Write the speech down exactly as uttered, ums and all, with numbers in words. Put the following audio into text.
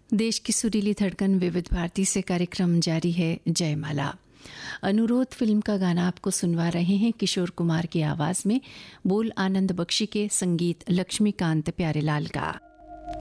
देश की सुरीली धड़कन विविध भारती से कार्यक्रम जारी है जयमाला। अनुरोध फिल्म का गाना आपको सुनवा रहे हैं किशोर कुमार की आवाज में, बोल आनंद बख्शी के, संगीत लक्ष्मीकांत प्यारेलाल का।